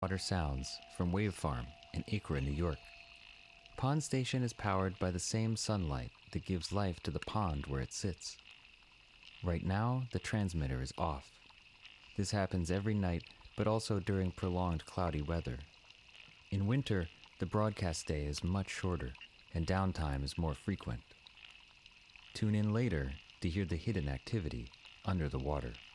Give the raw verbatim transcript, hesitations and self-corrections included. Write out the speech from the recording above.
Water sounds from Wave Farm in Acra, New York. Pond Station is powered by the same sunlight that gives life to the pond where it sits. Right now, the transmitter is off. This happens every night, but also during prolonged cloudy weather. In winter, the broadcast day is much shorter, and downtime is more frequent. Tune in later to hear the hidden activity under the water.